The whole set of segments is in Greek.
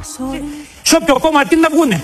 Σε όποιο κόμμα τι να βγουνε.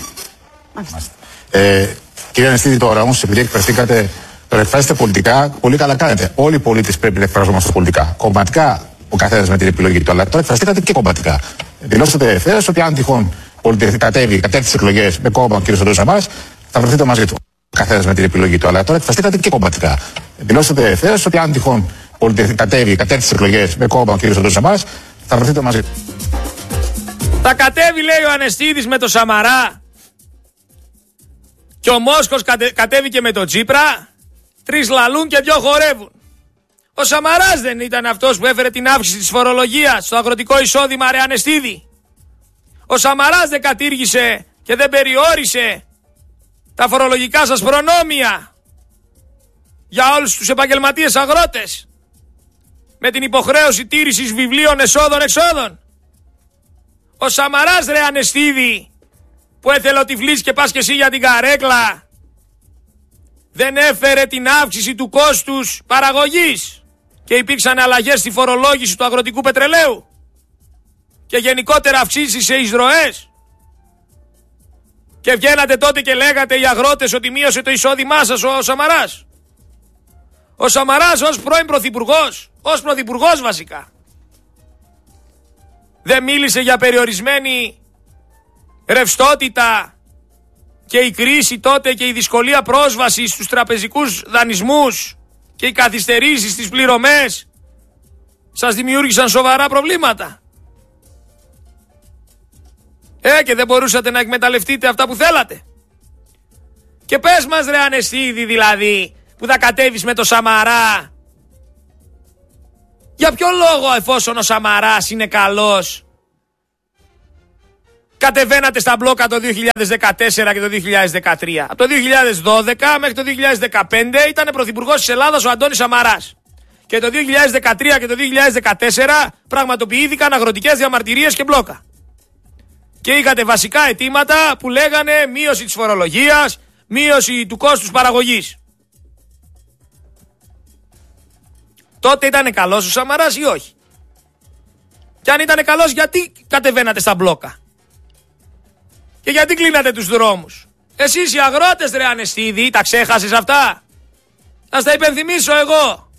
Κύριε Ανεστίδη, τώρα όμως, επειδή εκφραστήκατε, τώρα εκφράζεστε πολιτικά, πολύ καλά κάνετε. Όλοι οι πολίτες πρέπει να εκφραζόμαστε πολιτικά. Κομματικά ο καθένας με την επιλογή του, αλλά τώρα εκφραστήκατε και κομματικά. Δηλώσατε ευθέως ότι αν τυχόν κατέβει τις εκλογές με κόμμα ο κ. Σωτήρης Σαμάρας, θα βρεθείτε μαζί του. Ο καθένας με την επιλογή του, αλλά τώρα εκφραστήκατε και κομματικά. Δηλώσατε ευθέως ότι αν τυχόν κατέβει τις εκλογές με κόμμα ο κ. Σωτήρης Σαμάρας, θα βρεθείτε μαζί του. Θα κατέβει, λέει ο Ανεστίδης, με το Σαμαρά. Και ο Μόσχος κατέβηκε με τον Τσίπρα. 3 λαλούν και 2 χορεύουν. Ο Σαμαράς δεν ήταν αυτός που έφερε την αύξηση της φορολογίας στο αγροτικό εισόδημα, ρε Ανεστίδη? Ο Σαμαράς δεν κατήργησε και δεν περιόρισε τα φορολογικά σας προνόμια για όλους τους επαγγελματίες αγρότες με την υποχρέωση τήρησης βιβλίων εσόδων-εξόδων? Ο Σαμαράς, ρε Ανεστίδη, που έθελε ο τυφλής και πας και εσύ για την καρέκλα, δεν έφερε την αύξηση του κόστους παραγωγής και υπήρξαν αλλαγές στη φορολόγηση του αγροτικού πετρελαίου και γενικότερα αυξήσεις σε εισρωές? Και βγαίνατε τότε και λέγατε οι αγρότες ότι μείωσε το εισόδημά σας ο Σαμαράς? Ο Σαμαράς ως πρώην πρωθυπουργός, ως πρωθυπουργός βασικά, δεν μίλησε για περιορισμένη ρευστότητα και η κρίση τότε και η δυσκολία πρόσβασης στους τραπεζικούς δανεισμούς και οι καθυστερήσεις στις πληρωμές σας δημιούργησαν σοβαρά προβλήματα? Και δεν μπορούσατε να εκμεταλλευτείτε αυτά που θέλατε? Και πες μας, ρε Ανεστίδη, δηλαδή, που θα κατέβεις με το Σαμαρά, για ποιο λόγο, εφόσον ο Σαμαράς είναι καλός, κατεβαίνατε στα μπλόκα το 2014 και το 2013. Από το 2012 μέχρι το 2015 ήταν πρωθυπουργός της Ελλάδας ο Αντώνης Σαμαράς. Και το 2013 και το 2014 πραγματοποιήθηκαν αγροτικές διαμαρτυρίες και μπλόκα. Και είχατε βασικά αιτήματα που λέγανε μείωση της φορολογίας, μείωση του κόστους παραγωγής. Τότε ήταν καλός ο Σαμαράς ή όχι? Και αν ήταν καλός, γιατί κατεβαίνατε στα μπλόκα? Και γιατί κλείνατε τους δρόμους? Εσείς οι αγρότες, ρε Ανεστίδη, τα ξέχασες αυτά? Θα στα υπενθυμίσω εγώ.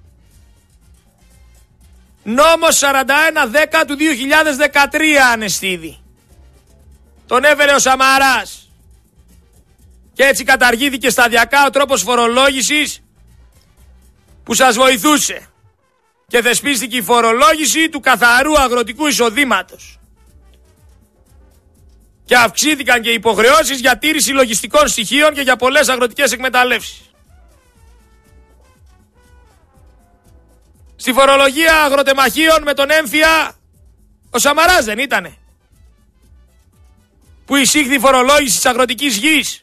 Νόμος 41-10 του 2013, Ανεστίδη. Τον έφερε ο Σαμαράς. Και έτσι καταργήθηκε σταδιακά ο τρόπος φορολόγησης που σας βοηθούσε. Και θεσπίστηκε η φορολόγηση του καθαρού αγροτικού εισοδήματος. Και αυξήθηκαν και οι υποχρεώσεις για τήρηση λογιστικών στοιχείων και για πολλές αγροτικές εκμεταλλεύσεις. Στη φορολογία αγροτεμαχίων με τον έμφυα ο Σαμαράς δεν ήτανε? Που εισήχθη η φορολόγηση της αγροτικής γης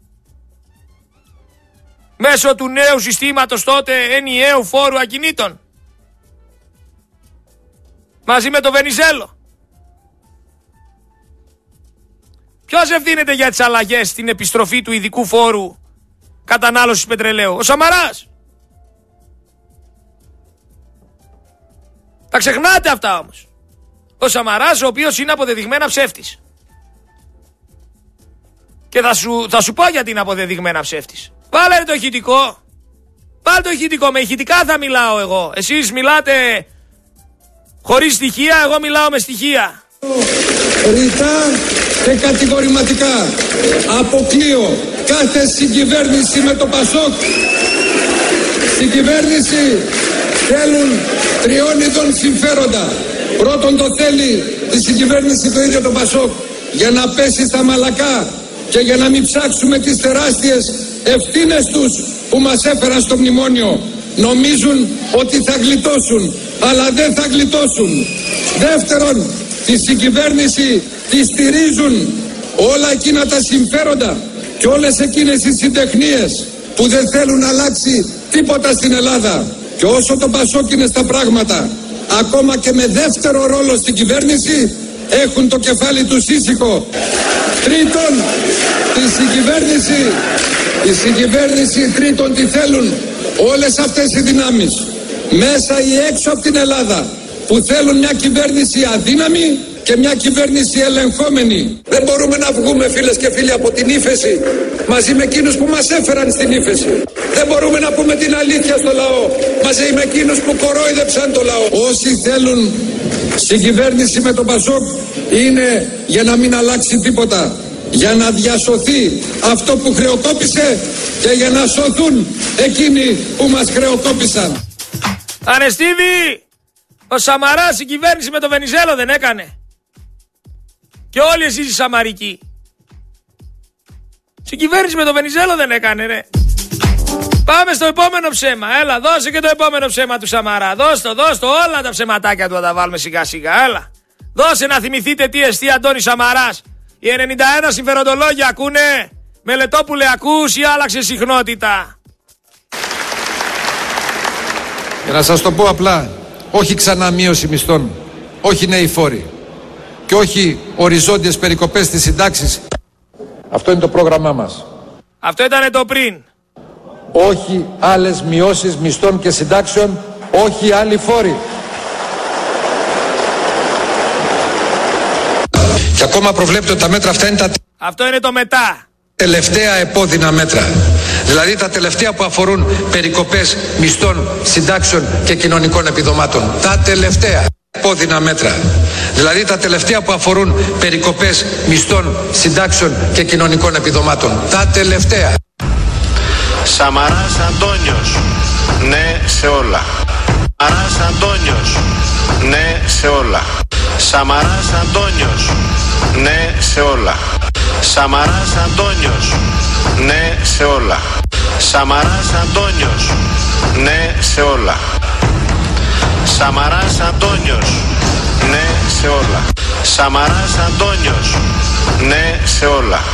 μέσω του νέου συστήματος τότε ενιαίου φόρου ακινήτων μαζί με το Βενιζέλο. Ποιος ευθύνεται για τις αλλαγές στην επιστροφή του ειδικού φόρου κατανάλωσης πετρελαίου? Ο Σαμαράς. Τα ξεχνάτε αυτά όμως. Ο Σαμαράς, ο οποίος είναι αποδεδειγμένα ψεύτης. Και θα σου πω γιατί είναι αποδεδειγμένα ψεύτης. Βάλε το ηχητικό. Βάλε το ηχητικό. Με ηχητικά θα μιλάω εγώ. Εσείς μιλάτε χωρίς στοιχεία, εγώ μιλάω με στοιχεία. Ρητά και κατηγορηματικά αποκλείω κάθε συγκυβέρνηση με το Πασόκ. Στην κυβέρνηση θέλουν 3 ειδών συμφέροντα. Πρώτον το θέλει τη συγκυβέρνηση το ίδιο το Πασόκ για να πέσει στα μαλακά και για να μην ψάξουμε τις τεράστιες ευθύνες τους που μας έφεραν στο μνημόνιο. Νομίζουν ότι θα γλιτώσουν, αλλά δεν θα γλιτώσουν. Δεύτερον, τη συγκυβέρνηση τη στηρίζουν όλα εκείνα τα συμφέροντα και όλες εκείνες οι συντεχνίες που δεν θέλουν να αλλάξει τίποτα στην Ελλάδα. Και όσο το Πασόκ είναι στα πράγματα, ακόμα και με δεύτερο ρόλο στην κυβέρνηση, έχουν το κεφάλι τους ήσυχο. Τρίτον, η συγκυβέρνηση τρίτον τι θέλουν όλες αυτές οι δυνάμεις μέσα ή έξω από την Ελλάδα που θέλουν μια κυβέρνηση αδύναμη και μια κυβέρνηση ελεγχόμενη. Δεν μπορούμε να βγούμε, φίλες και φίλοι, από την ύφεση μαζί με εκείνους που μας έφεραν στην ύφεση. Δεν μπορούμε να πούμε την αλήθεια στο λαό μαζί με εκείνους που κορόιδεψαν το λαό. Όσοι θέλουν συγκυβέρνηση με τον Πασόκ είναι για να μην αλλάξει τίποτα, για να διασωθεί αυτό που χρεοκόπησε και για να σωθούν εκείνοι που μας χρεοκόπησαν. Ανεστίδη, ο Σαμαράς συγκυβέρνηση με τον Βενιζέλο δεν έκανε? Και όλοι εσείς οι Σαμαρικοί. Συγκυβέρνηση με τον Βενιζέλο δεν έκανε, ρε. Πάμε στο επόμενο ψέμα. Έλα, δώσε και το επόμενο ψέμα του Σαμαρά. Δώσ' το, όλα τα ψεματάκια του θα τα βάλουμε σιγά σιγά. Έλα. Δώσε να θυμηθείτε τι εστί Αντώνης Σαμαράς. Οι 91 συμφεροντολόγια ακούνε? Μελετόπουλε, ακούς ή άλλαξε συχνότητα? Για να σας το πω απλά, όχι ξανά μείωση μισθών, όχι νέοι φόροι και όχι οριζόντιες περικοπές στις συντάξεις. Αυτό είναι το πρόγραμμά μας. Αυτό ήταν το πριν. Όχι άλλες μειώσεις μισθών και συντάξεων, όχι άλλοι φόροι. Και ακόμα προβλέπετε ότι τα μέτρα αυτά είναι τα... Αυτό είναι το μετά. Τελευταία επώδυνα μέτρα. Δηλαδή τα τελευταία που αφορούν περικοπές μισθών, συντάξεων και κοινωνικών επιδομάτων. Τα τελευταία επώδυνα μέτρα. Δηλαδή τα τελευταία που αφορούν περικοπές μισθών, συντάξεων και κοινωνικών επιδομάτων. Τα τελευταία. Σαμαράς Αντώνιος, ναι σε όλα. Σαμαράς Αντώνιος, ναι σε όλα. Σαμαράς Αντώνιος, ναι σε όλα. Σαμαράς Αντώνιος, ναι σε όλα. Σαμαράς Αντώνιος, ναι σε όλα. Σαμαράς Αντώνιος, ναι σε όλα. Σαμαράς Αντώνιος, ναι σε όλα.